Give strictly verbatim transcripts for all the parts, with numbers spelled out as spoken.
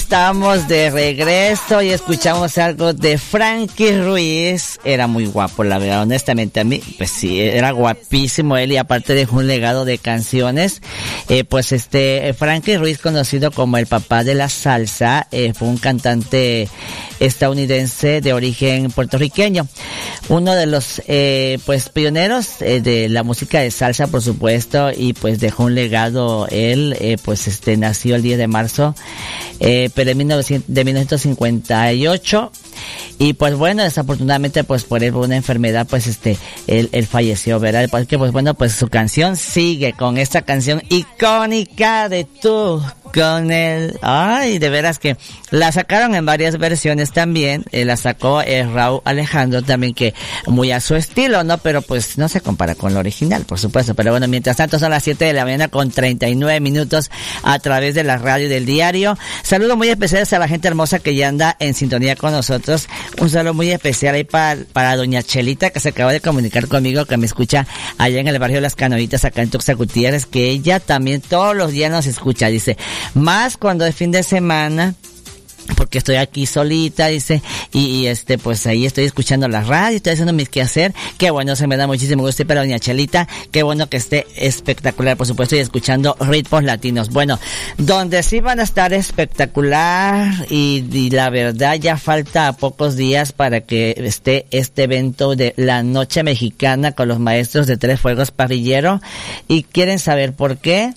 estamos de regreso y escuchamos algo de Frankie Ruiz. Era muy guapo, la verdad, honestamente a mí, pues sí, era guapísimo él y aparte dejó un legado de canciones. Eh, pues este, Frankie Ruiz, conocido como el papá de la salsa, eh, fue un cantante estadounidense de origen puertorriqueño. Uno de los, eh, pues pioneros eh, de la música de salsa, por supuesto, y pues dejó un legado él, eh, pues este, nació el diez de marzo, eh, pero en mil novecientos, de mil novecientos cincuenta y ocho, y pues bueno, desafortunadamente pues por él, por una enfermedad, pues este, él, él falleció, ¿verdad? Porque pues bueno, pues su canción sigue con esta canción icónica de Tú con él. Ay, de veras que la sacaron en varias versiones también, eh, la sacó eh, Raúl Alejandro también, que muy a su estilo, ¿no? Pero pues no se compara con lo original, por supuesto. Pero bueno, mientras tanto son las siete de la mañana con treinta y nueve minutos a través de la radio del diario. Saludos muy especiales a la gente hermosa que ya anda en sintonía con nosotros. Un saludo muy especial ahí para, para doña Chelita, que se acaba de comunicar conmigo, que me escucha allá en el barrio de Las Canoitas, acá en Tuxtla Gutiérrez, que ella también todos los días nos escucha, dice, más cuando es fin de semana, porque estoy aquí solita, dice, y, y este, pues ahí estoy escuchando la radio, estoy haciendo mis quehacer. Qué bueno, se me da muchísimo gusto para doña Chelita, qué bueno que esté espectacular, por supuesto, y escuchando ritmos latinos. Bueno, donde sí van a estar espectacular, y, y la verdad ya falta pocos días para que esté este evento de la Noche Mexicana con los maestros de Tres Fuegos Parrillero, y quieren saber por qué.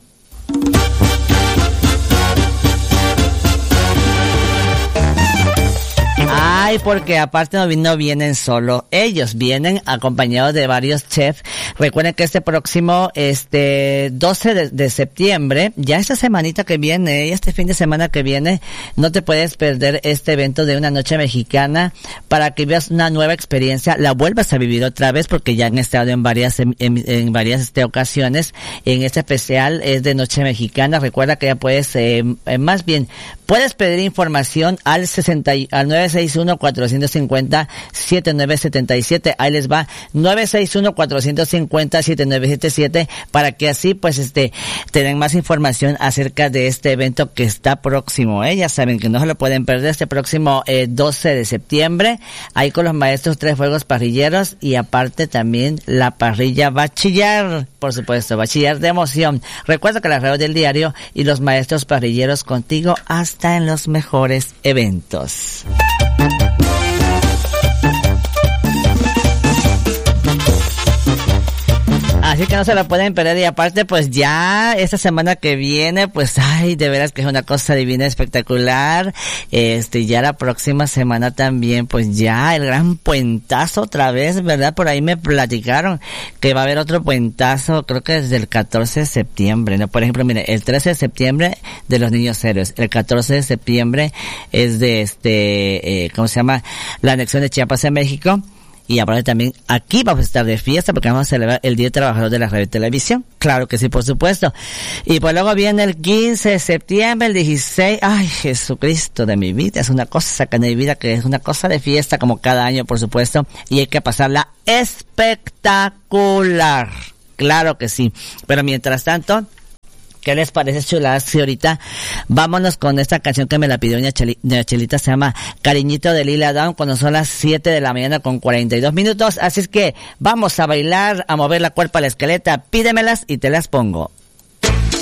Ay, porque aparte no, no vienen solo ellos, vienen acompañados de varios chefs. Recuerden que este próximo, este, doce de, de septiembre, ya esta semanita que viene, este fin de semana que viene, no te puedes perder este evento de una noche mexicana para que veas una nueva experiencia, la vuelvas a vivir otra vez, porque ya han estado en varias, en, en, en varias este, ocasiones. En este especial es de noche mexicana. Recuerda que ya puedes, eh, eh, más bien, puedes pedir información al sesenta, al nueve seis uno, cuatro cinco cero, siete nueve siete siete. Ahí les va, nueve seis uno, cuatro cinco cero, siete nueve siete siete, para que así pues este te den más información acerca de este evento que está próximo, ¿eh? Ya saben que no se lo pueden perder este próximo eh, doce de septiembre, ahí con los maestros Tres Fuegos Parrilleros, y aparte también la parrilla va a chillar, por supuesto, va a chillar de emoción. Recuerda que la radio del diario y los maestros parrilleros contigo hasta en los mejores eventos. Así que no se la pueden perder, y aparte pues ya esta semana que viene, pues ay, de veras que es una cosa divina, espectacular. Este, ya la próxima semana también, pues ya el gran puentazo otra vez, ¿verdad? Por ahí me platicaron que va a haber otro puentazo, creo que desde el catorce de septiembre, ¿no? Por ejemplo, mire, el trece de septiembre de los Niños Héroes, el catorce de septiembre es de este, eh, ¿cómo se llama? La anexión de Chiapas a México. Y aparte también aquí vamos a estar de fiesta porque vamos a celebrar el Día Trabajador de la Radio y Televisión. Claro que sí, por supuesto. Y pues luego viene el quince de septiembre, el dieciséis. Ay, Jesucristo de mi vida. Es una cosa que de mi vida que es una cosa de fiesta como cada año, por supuesto. Y hay que pasarla espectacular. Claro que sí. Pero mientras tanto, ¿qué les parece, chuladas? Si ahorita vámonos con esta canción que me la pidió doña Cheli, doña Chelita, se llama Cariñito de Lila Downs, cuando son las siete de la mañana con cuarenta y dos minutos. Así es que vamos a bailar, a mover la cuerpa a la esqueleta. Pídemelas y te las pongo.